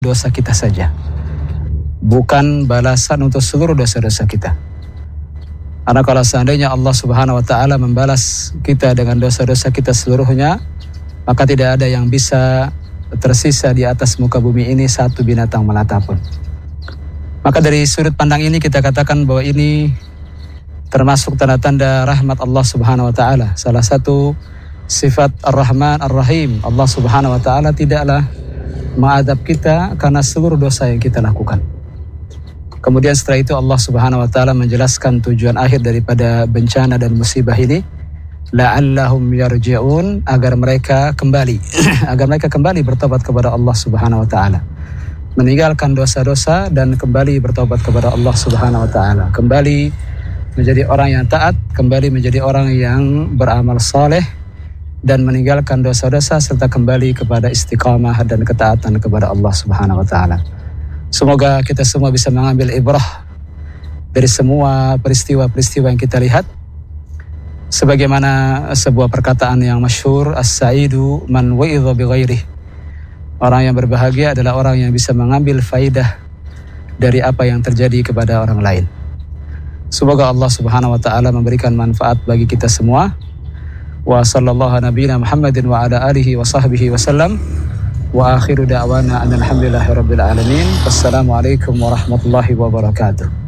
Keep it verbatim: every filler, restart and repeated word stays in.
dosa kita saja, bukan balasan untuk seluruh dosa-dosa kita. Karena kalau seandainya Allah Subhanahu wa taala membalas kita dengan dosa-dosa kita seluruhnya, maka tidak ada yang bisa tersisa di atas muka bumi ini satu binatang melata pun. Maka dari sudut pandang ini kita katakan bahwa ini termasuk tanda-tanda rahmat Allah Subhanahu wa taala. Salah satu sifat Ar-Rahman Ar-Rahim, Allah Subhanahu wa taala tidaklah mengadab kita karena seluruh dosa yang kita lakukan. Kemudian setelah itu Allah Subhanahu wa taala menjelaskan tujuan akhir daripada bencana dan musibah ini, la'allahum yarji'un, agar mereka kembali agar mereka kembali bertobat kepada Allah Subhanahu wa taala, meninggalkan dosa-dosa dan kembali bertobat kepada Allah Subhanahu wa taala, kembali menjadi orang yang taat, kembali menjadi orang yang beramal saleh dan meninggalkan dosa-dosa serta kembali kepada istiqamah dan ketaatan kepada Allah Subhanahu wa taala. Semoga kita semua bisa mengambil ibrah dari semua peristiwa-peristiwa yang kita lihat. Sebagaimana sebuah perkataan yang masyhur, as-sa'idu man wa'idha bi ghairihi. Orang yang berbahagia adalah orang yang bisa mengambil faidah dari apa yang terjadi kepada orang lain. Semoga Allah Subhanahu wa taala memberikan manfaat bagi kita semua. Wa sallallahu nabiyina Muhammadin wa ala alihi wa sahbihi wa sallam. Wa akhiru da'wana alhamdulillahi rabbil alamin. Wassalamualaikum warahmatullahi wabarakatuh.